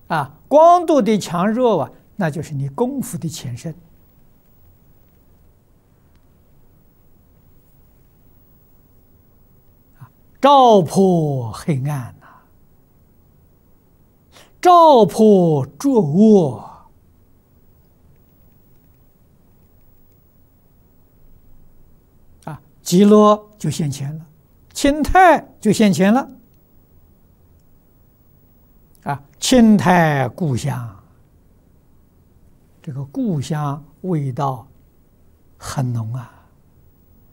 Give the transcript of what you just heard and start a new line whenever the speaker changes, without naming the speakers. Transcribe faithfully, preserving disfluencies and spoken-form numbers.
啊，光度的强弱啊，那就是你功夫的浅深。啊，照破黑暗呐、啊，照破浊恶。啊，极乐就现前了，清泰就现前了。啊，清泰故乡，这个故乡味道很浓啊。